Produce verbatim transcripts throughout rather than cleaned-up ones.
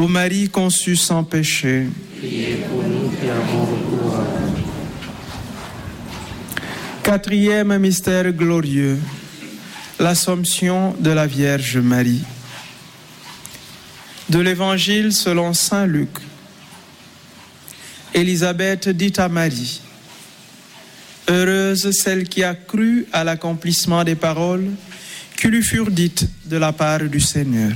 Ô Marie conçue sans péché, priez pour nous qui avons recours à vous. Quatrième mystère glorieux, l'Assomption de la Vierge Marie. De l'Évangile selon saint Luc. Élisabeth dit à Marie: heureuse celle qui a cru à l'accomplissement des paroles qui lui furent dites de la part du Seigneur.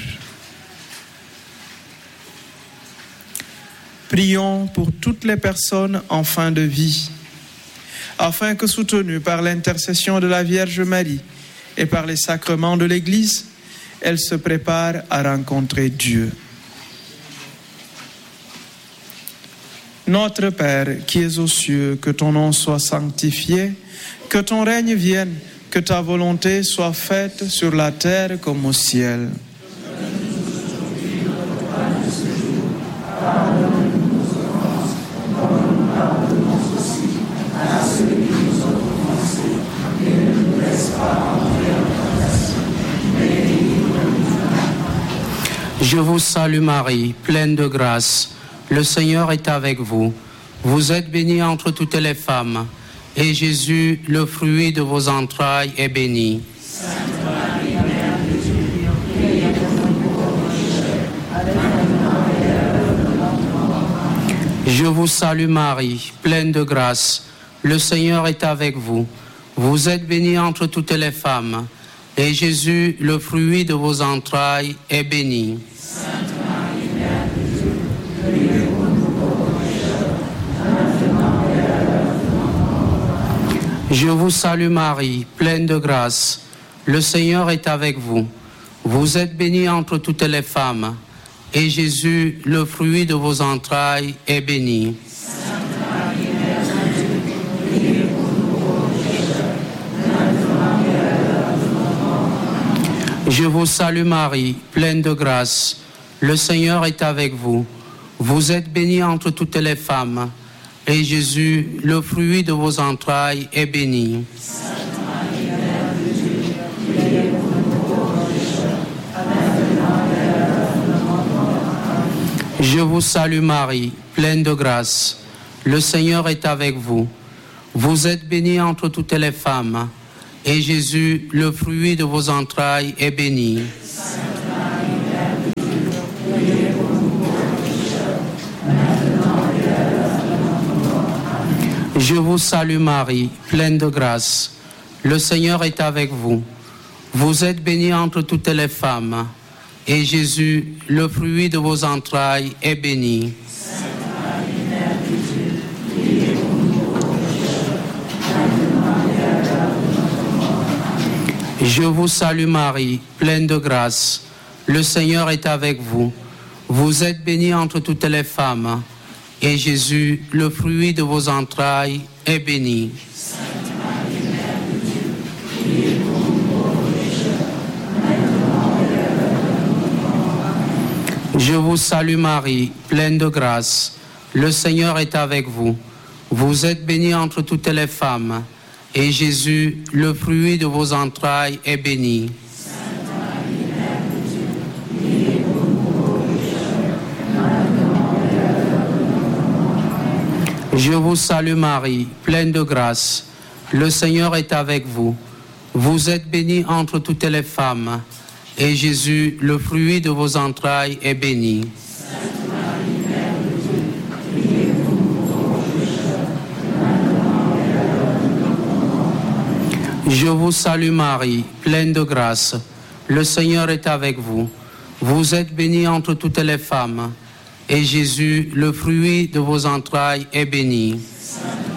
Prions pour toutes les personnes en fin de vie, afin que, soutenues par l'intercession de la Vierge Marie et par les sacrements de l'Église, elles se préparent à rencontrer Dieu. Notre Père qui es aux cieux, que ton nom soit sanctifié, que ton règne vienne, que ta volonté soit faite sur la terre comme au ciel. Je vous salue Marie, pleine de grâce. Le Seigneur est avec vous. Vous êtes bénie entre toutes les femmes, et Jésus, le fruit de vos entrailles, est béni. Sainte Marie, Mère de Dieu, priez pour nous pauvres pécheurs, maintenant et à l'heure de notre mort. Je vous salue Marie, pleine de grâce. Le Seigneur est avec vous. Vous êtes bénie entre toutes les femmes, et Jésus, le fruit de vos entrailles, est béni. Sainte Marie, Mère de Dieu, priez pour nous pauvres pécheurs, maintenant et à l'heure de notre mort. Je vous salue Marie, pleine de grâce. Le Seigneur est avec vous. Vous êtes bénie entre toutes les femmes, et Jésus, le fruit de vos entrailles, est béni. Sainte Marie, Mère de Dieu, priez pour nous pauvres pécheurs, maintenant et à l'heure de notre mort. Je vous salue Marie, pleine de grâce. Le Seigneur est avec vous. Vous êtes bénie entre toutes les femmes, et Jésus, le fruit de vos entrailles, est béni. Sainte Marie, Mère de Dieu, priez pour nous pauvres pécheurs, maintenant et à l'heure de notre mort. Je vous salue Marie, pleine de grâce. Le Seigneur est avec vous. Vous êtes bénie entre toutes les femmes, et Jésus, le fruit de vos entrailles, est béni. Sainte Marie, Mère de Dieu, priez pour nous pauvres pécheurs, maintenant et à l'heure de notre mort. Je vous salue Marie, pleine de grâce. Le Seigneur est avec vous. Vous êtes bénie entre toutes les femmes, et Jésus, le fruit de vos entrailles, est béni. Sainte Marie, Mère de Dieu, priez pour nous pauvres pécheurs, maintenant et à l'heure de notre mort. Je vous salue Marie, pleine de grâce. Le Seigneur est avec vous. Vous êtes bénie entre toutes les femmes, et Jésus, le fruit de vos entrailles, est béni. Sainte Marie, Mère de Dieu, priez pour nous pauvres pécheurs, maintenant et à l'heure de notre mort. Je vous salue Marie, pleine de grâce. Le Seigneur est avec vous. Vous êtes bénie entre toutes les femmes, et Jésus, le fruit de vos entrailles, est béni. Sainte Marie, Mère de Dieu, priez pour nous pauvres pécheurs, maintenant et à l'heure de notre mort. Je vous salue Marie, pleine de grâce. Le Seigneur est avec vous. Vous êtes bénie entre toutes les femmes, et Jésus, le fruit de vos entrailles, est béni. Sainte Marie, Mère de Dieu, priez pour nous pauvres pécheurs, maintenant et à l'heure de notre mort. Je vous salue Marie, pleine de grâce. Le Seigneur est avec vous. Vous êtes bénie entre toutes les femmes, et Jésus, le fruit de vos entrailles, est béni. Sainte